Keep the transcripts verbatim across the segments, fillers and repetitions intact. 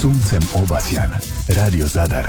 Suncem obasjan. Radio Zadar.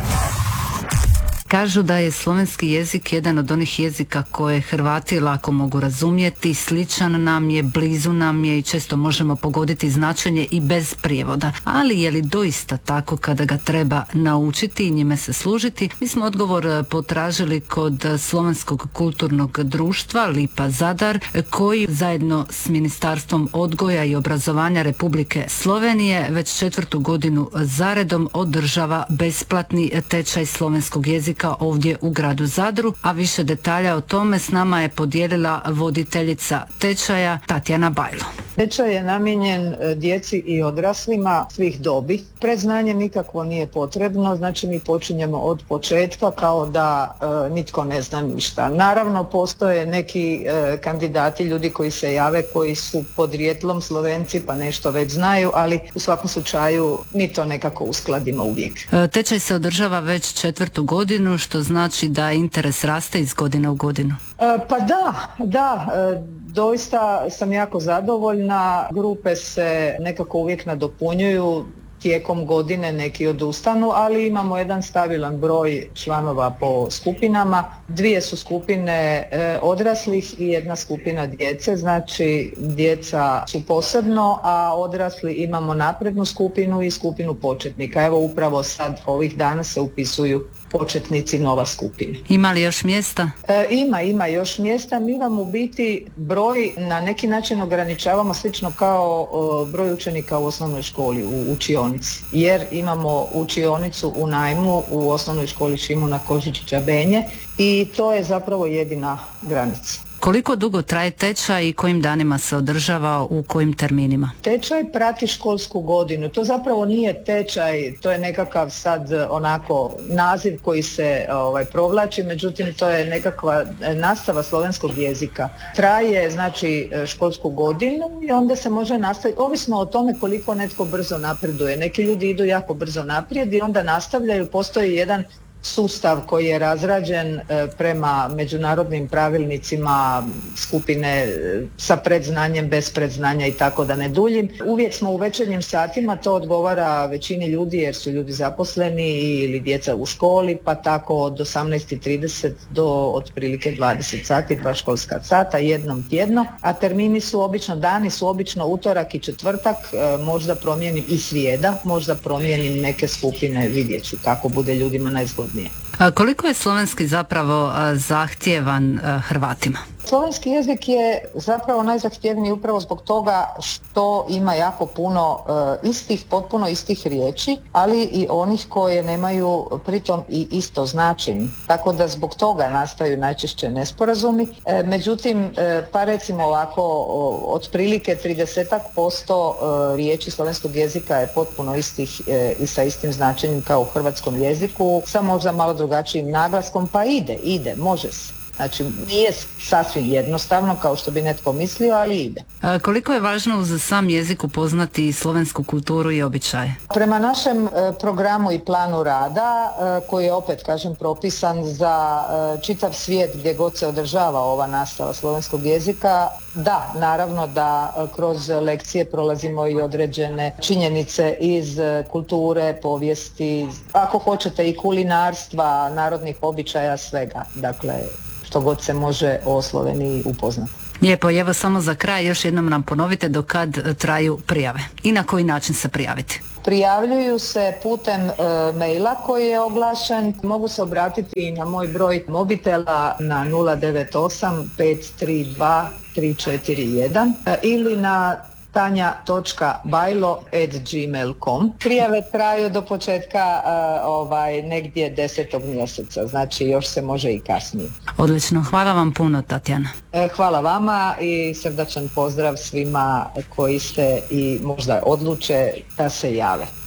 Kažu da je slovenski jezik jedan od onih jezika koje Hrvati lako mogu razumjeti, sličan nam je, blizu nam je i često možemo pogoditi značenje i bez prijevoda. Ali je li doista tako kada ga treba naučiti i njime se služiti? Mi smo odgovor potražili kod Slovenskog kulturnog društva Lipa Zadar, koji zajedno s Ministarstvom odgoja i obrazovanja Republike Slovenije već četvrtu godinu zaredom održava besplatni tečaj slovenskog jezika ovdje u gradu Zadru, a više detalja o tome s nama je podijelila voditeljica tečaja Tatjana Bajlo. Tečaj je namijenjen djeci i odraslima svih dobi. Predznanje nikakvo nije potrebno, znači mi počinjemo od početka kao da e, nitko ne zna ništa. Naravno postoje neki e, kandidati, ljudi koji se jave, koji su podrijetlom Slovenci pa nešto već znaju, ali u svakom slučaju mi to nekako uskladimo uvijek. E, tečaj se održava već četvrtu godinu, što znači da interes raste iz godine u godinu. E, pa da, da, e, doista sam jako zadovoljna. Grupe se nekako uvijek nadopunjuju. Tijekom godine neki odustanu, ali imamo jedan stabilan broj članova po skupinama. Dvije su skupine e, odraslih i jedna skupina djece, znači djeca su posebno, a odrasli imamo naprednu skupinu i skupinu početnika. Evo upravo sad ovih dana se upisuju početnici, nova skupina. Ima li još mjesta? E, ima, ima još mjesta. Mi vam u biti broj na neki način ograničavamo slično kao o, broj učenika u osnovnoj školi, u učionici. Jer imamo učionicu u najmu u osnovnoj školi Šimuna Kožičića Benje i to je zapravo jedina granica. Koliko dugo traje tečaj i kojim danima se održava, u kojim terminima? Tečaj prati školsku godinu. To zapravo nije tečaj, to je nekakav sad onako naziv koji se ovaj, provlači, međutim to je nekakva nastava slovenskog jezika. Traje znači školsku godinu i onda se može nastaviti, ovisno o tome koliko netko brzo napreduje. Neki ljudi idu jako brzo naprijed i onda nastavljaju, postoji jedan sustav koji je razrađen prema međunarodnim pravilnicima skupine sa predznanjem, bez predznanja i tako da ne duljim. Uvijek smo u večernjim satima, to odgovara većini ljudi jer su ljudi zaposleni ili djeca u školi, pa tako od osamnaest i trideset do otprilike dvadeset sati, dva školska sata jednom tjedno, a termini su obično, dani su obično utorak i četvrtak, možda promijenim i srijeda, možda promijenim neke skupine, vidjet ću kako bude ljudima najzgodnije. A koliko je slovenski zapravo zahtjevan Hrvatima? Slovenski jezik je zapravo najzahtjevniji upravo zbog toga što ima jako puno e, istih, potpuno istih riječi, ali i onih koje nemaju pritom i isto značenje. Tako da zbog toga nastaju najčešće nesporazumi. E, međutim, e, pa recimo ovako, o, otprilike trideset posto e, riječi slovenskog jezika je potpuno istih e, i sa istim značenjem kao u hrvatskom jeziku, sa možda malo drugačijim naglaskom, pa ide, ide, može se. Znači nije sasvim jednostavno kao što bi netko mislio, ali ide. A koliko je važno uz sam jezik upoznati slovensku kulturu i običaje? Prema našem e, programu i planu rada, e, koji je opet kažem propisan za e, čitav svijet gdje god se održava ova nastava slovenskog jezika, da, naravno da e, kroz lekcije prolazimo i određene činjenice iz e, kulture, povijesti, ako hoćete i kulinarstva, narodnih običaja, svega. Dakle, što god se može o Sloveniji upoznati. Lijepo, evo samo za kraj još jednom nam ponovite do kad traju prijave i na koji način se prijaviti. Prijavljuju se putem e, maila koji je oglašen. Mogu se obratiti i na moj broj mobitela na nula devet osam pet tri dva tri četiri jedan e, ili na tanja točka bajlo at gmail dot com. Prijave traju do početka uh, ovaj, negdje desetog mjeseca, znači još se može i kasnije. Odlično, hvala vam puno, Tatjana. E, hvala vama i srdačan pozdrav svima koji ste i možda odluče da se jave.